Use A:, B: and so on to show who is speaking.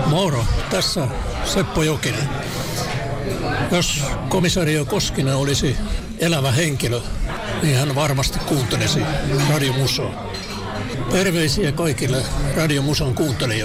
A: Moro, tässä Seppo Jokinen. Jos komisario Koskinen olisi elävä henkilö, niin hän varmasti kuuntelisi Radio Musoa. Terveisiä kaikille Radio Muson kuuntelijoille.